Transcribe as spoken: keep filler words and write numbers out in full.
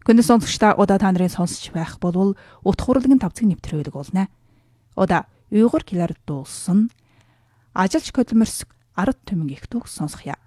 Гүнэс сонсогчдаа удаа та нарын сонсч байх болвол утга хурлын тавцыг нэвтрүүлэг болно. Удаа Уйгур Килар дуулсан Ажилч Көдөлмөрсг ард түмэн их төгс сонсох я.